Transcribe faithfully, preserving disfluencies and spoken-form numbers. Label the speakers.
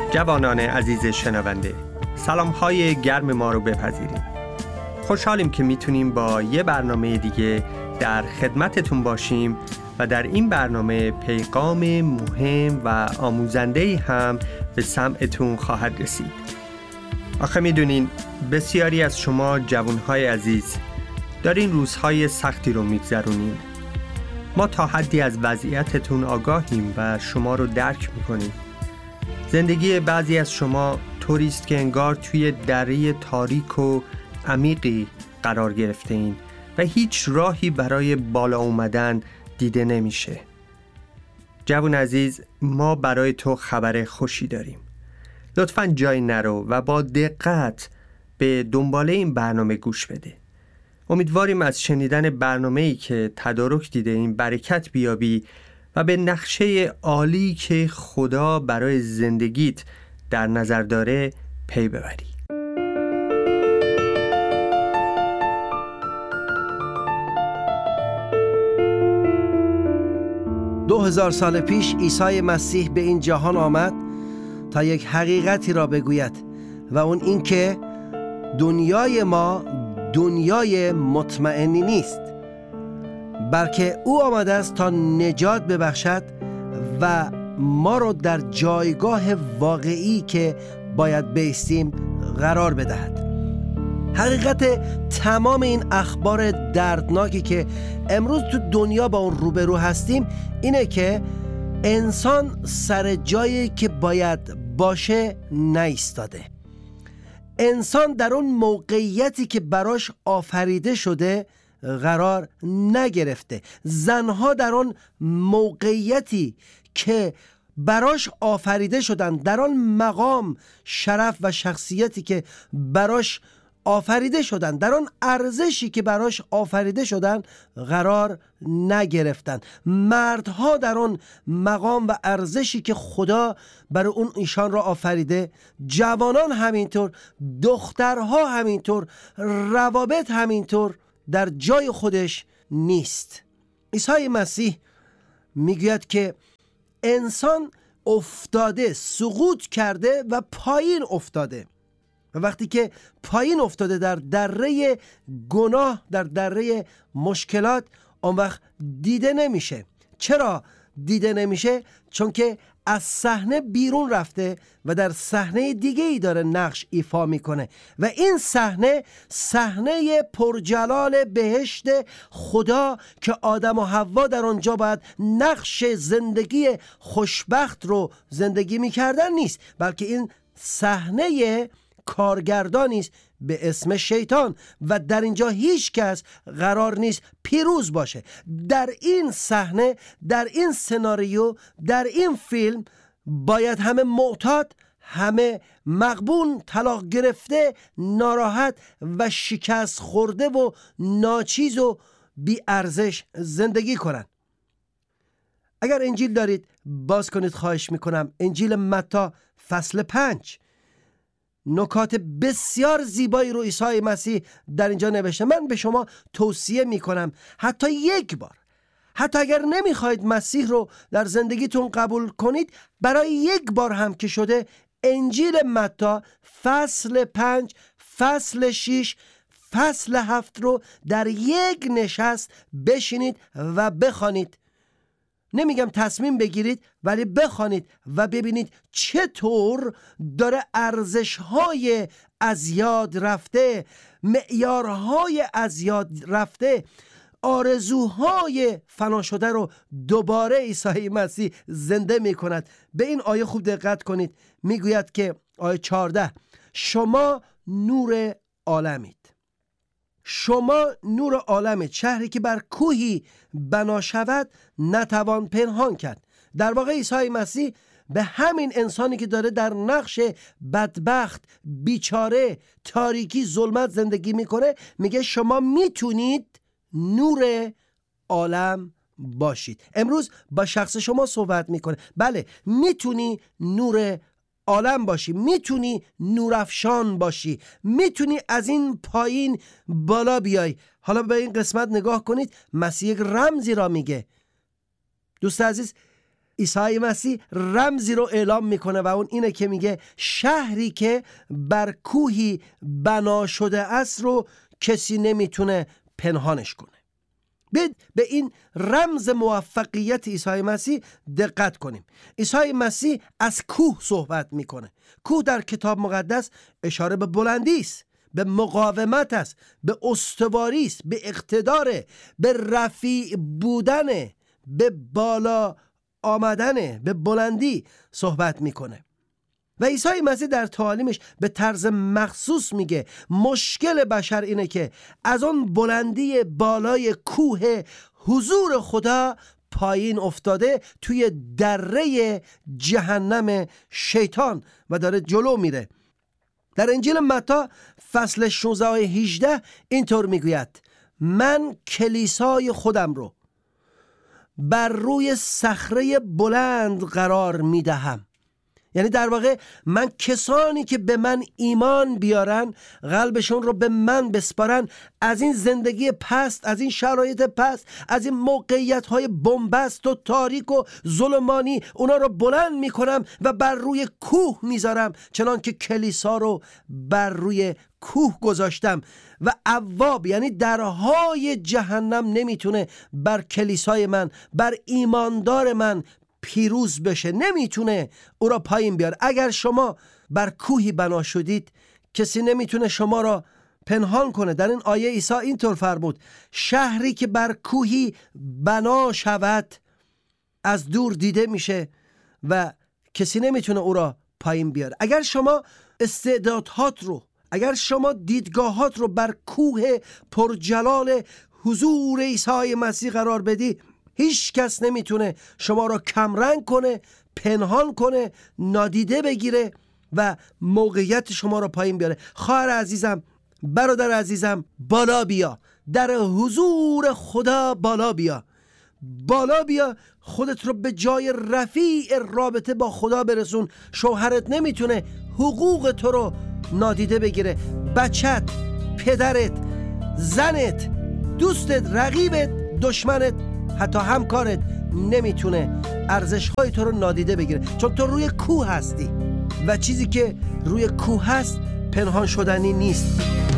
Speaker 1: جوانان عزیز شنونده، سلام‌های گرم ما رو بپذیریم. خوشحالیم که میتونیم با یه برنامه دیگه در خدمتتون باشیم و در این برنامه پیغام مهم و آموزنده‌ای هم به سمعتون خواهد رسید. آخه میدونین بسیاری از شما جوانهای عزیز دارین روزهای سختی رو میگذرونین. ما تا حدی از وضعیتتون آگاهیم و شما رو درک میکنیم. زندگی بعضی از شما طوریست که انگار توی دره تاریک و عمیقی قرار گرفته این و هیچ راهی برای بالا اومدن دیده نمیشه. جوان عزیز، ما برای تو خبر خوشی داریم. لطفاً جای نرو و با دقت به دنباله این برنامه گوش بده. امیدواریم از شنیدن برنامه‌ای که تدارک دیده این برکت بیابی و به نقشه عالی که خدا برای زندگیت در نظر داره پی ببری.
Speaker 2: دو هزار سال پیش عیسی مسیح به این جهان آمد تا یک حقیقتی را بگوید و اون این که دنیای ما دنیای مطمئنی نیست، بلکه او آمده است تا نجات ببخشد و ما رو در جایگاه واقعی که باید بایستیم قرار بدهد. حقیقت تمام این اخبار دردناکی که امروز تو دنیا با اون روبرو هستیم اینه که انسان سر جایی که باید باشه نایستاده. انسان در اون موقعیتی که براش آفریده شده قرار نگرفته. زنها در اون موقعیتی که براش آفریده شدن، در آن مقام شرف و شخصیتی که براش آفریده شدن، در آن ارزشی که براش آفریده شدن قرار نگرفتن. مردها در آن مقام و ارزشی که خدا برای اون ایشان را آفریده، جوانان همینطور، دخترها همینطور، روابط همینطور در جای خودش نیست. عیسی مسیح میگوید که انسان افتاده، سقوط کرده و پایین افتاده و وقتی که پایین افتاده در دره گناه، در دره مشکلات، اون وقت دیده نمیشه. چرا دیده نمیشه؟ چون که از صحنه بیرون رفته و در صحنه دیگه ای داره نقش ایفا میکنه و این صحنه صحنه پرجلال بهشت خدا که آدم و حوا در آنجا باید نقش زندگی خوشبخت رو زندگی میکردن نیست، بلکه این صحنه کارگردانی است به اسم شیطان و در اینجا هیچ کس قرار نیست پیروز باشه. در این صحنه، در این سناریو، در این فیلم باید همه معتاد، همه مغبون، طلاق گرفته، ناراحت و شکست خورده و ناچیز و بی ارزش زندگی کنن. اگر انجیل دارید باز کنید، خواهش میکنم. انجیل متی فصل پنج. نکات بسیار زیبایی رو عیسی مسیح در اینجا نوشته. من به شما توصیه میکنم حتی یک بار، حتی اگر نمیخواید مسیح رو در زندگیتون قبول کنید، برای یک بار هم که شده انجیل متی فصل پنج، فصل شش، فصل هفت رو در یک نشست بشینید و بخوانید. نمیگم تصمیم بگیرید، ولی بخوانید و ببینید چطور داره ارزش‌های از یاد رفته، معیارهای از یاد رفته، آرزوهای فنا شده رو دوباره عیسی مسیح زنده می کند. به این آیه خوب دقت کنید. میگوید که آیه چهارده، شما نور عالمید. شما نور عالمید. شهری که بر کوهی بنا شود نتوان پنهان کرد. در واقع عیسی مسیح به همین انسانی که داره در نقش بدبخت، بیچاره، تاریکی، ظلمت زندگی میکنه میگه شما میتونید نور عالم باشید. امروز با شخص شما صحبت میکنه. بله، میتونی نور عالم باشی، میتونی نورافشان باشی، میتونی از این پایین بالا بیای. حالا به این قسمت نگاه کنید. مسیح یک رمزی را میگه. دوست عزیز، عیسی مسیح رمزی رو اعلام میکنه و اون اینه که میگه شهری که بر کوهی بنا شده است رو کسی نمیتونه پنهانش کنه. به به این رمز موفقیت عیسی مسیح دقت کنیم. عیسی مسیح از کوه صحبت میکنه. کوه در کتاب مقدس اشاره به بلندی است، به مقاومت است، به استواری است، به اقتدار، به رفیع بودن، به بالا آمدن، به بلندی صحبت میکنه. و عیسی مسیح در تعالیمش به طرز مخصوص میگه مشکل بشر اینه که از اون بلندی بالای کوه حضور خدا پایین افتاده توی دره جهنم شیطان و داره جلو میره. در انجیل متی فصل شانزده آیه هجده اینطور میگوید من کلیسای خودم رو بر روی صخره بلند قرار میدهم. یعنی در واقع من کسانی که به من ایمان بیارن، قلبشون رو به من بسپارن، از این زندگی پست، از این شرایط پست، از این موقعیت‌های بنبست و تاریک و ظلمانی، اونا رو بلند میکنم و بر روی کوه میذارم، چنان که کلیسا رو بر روی کوه گذاشتم و ابواب یعنی درهای جهنم نمیتونه بر کلیسای من، بر ایماندار من پیروز بشه، نمیتونه او را پایین بیاره. اگر شما بر کوهی بنا شدید کسی نمیتونه شما را پنهان کنه. در این آیه عیسی اینطور فرمود شهری که بر کوهی بنا شود از دور دیده میشه و کسی نمیتونه او را پایین بیاره. اگر شما استعدادات رو، اگر شما دیدگاهات رو بر کوه پرجلال حضور عیسی مسیح قرار بدی، هیچ کس نمیتونه شما را کمرنگ کنه، پنهان کنه، نادیده بگیره و موقعیت شما را پایین بیاره. خواهر عزیزم، برادر عزیزم، بالا بیا، در حضور خدا بالا بیا، بالا بیا، خودت رو به جای رفیع رابطه با خدا برسون. شوهرت نمیتونه حقوق تو رو نادیده بگیره، بچت، پدرت، زنت، دوستت، رقیبت، دشمنت، حتی همکارت نمیتونه ارزش‌های تو رو نادیده بگیره، چون تو روی کوه هستی و چیزی که روی کوه هست پنهان شدنی نیست.